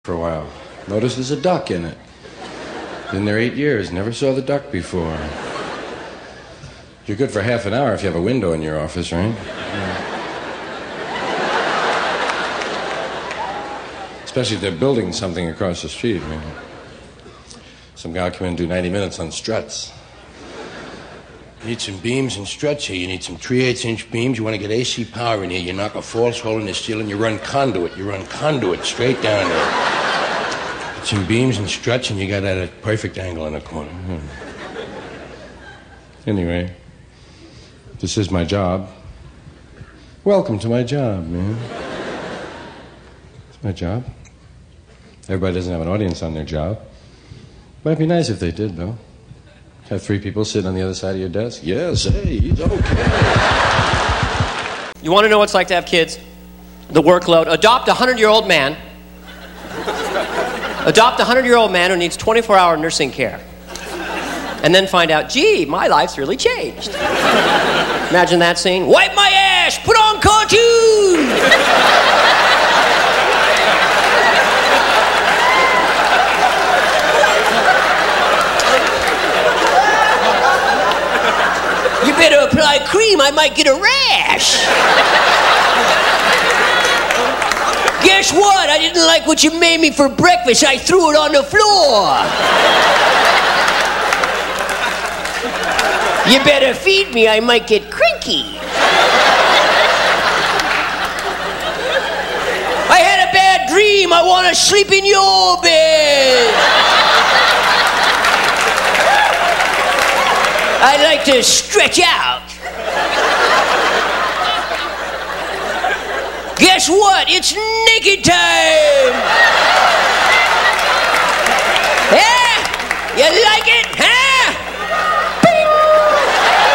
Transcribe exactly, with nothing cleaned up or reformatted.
for a while. Noticed there's a duck in it. Been there eight years, never saw the duck before. You're good for half an hour if you have a window in your office, right? Yeah. Especially if they're building something across the street. I mean, some guy will come in and do ninety minutes on struts. You need some beams and struts here. You need some three eighths inch beams. You want to get A C power in here. You knock a false hole in the steel and you run conduit. You run conduit straight down there. Get some beams and struts and you got at a perfect angle in the corner. Hmm. Anyway, this is my job. Welcome to my job, man. It's my job. Everybody doesn't have an audience on their job. Might be nice if they did, though. Have three people sitting on the other side of your desk? Yes, hey, he's okay. You want to know what it's like to have kids? The workload. Adopt a hundred-year-old man. Adopt a hundred-year-old man who needs twenty-four hour nursing care. And then find out, gee, my life's really changed. Imagine that scene. Wipe my ass! Put on cartoon! You better apply cream, I might get a rash. Guess what? I didn't like what you made me for breakfast. I threw it on the floor. You better feed me, I might get cranky. I had a bad dream. I want to sleep in your bed. I like to stretch out. Guess what? It's naked time. Yeah? You like it?